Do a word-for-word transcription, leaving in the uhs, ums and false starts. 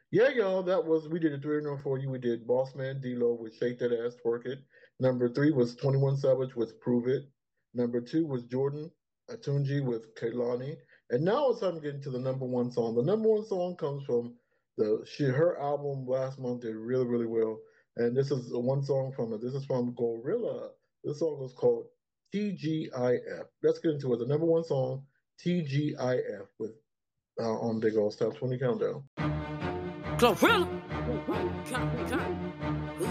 Yeah, y'all, that was we did a three in a row for you. We did Boss Man D-Lo with Shake That Ass, Twerk It. Number three was twenty-one Savage with Prove It. Number two was Jordan Atunji with Kehlani. And now it's time to get into the number one song. The number one song comes from the she her album last month did really, really well. And this is one song from it. This is from Gorilla. This song is called T G I F. Let's get into it. The number one song, T G I F, with uh, on Big Old Top twenty Countdown. Glorilla.